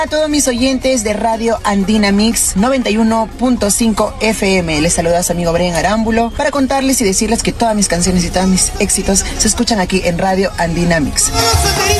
A todos mis oyentes de Radio Andina Mix 91.5 FM, les saluda a su amigo Brian Arámbulo para contarles y decirles que todas mis canciones y todos mis éxitos se escuchan aquí en Radio Andina Mix.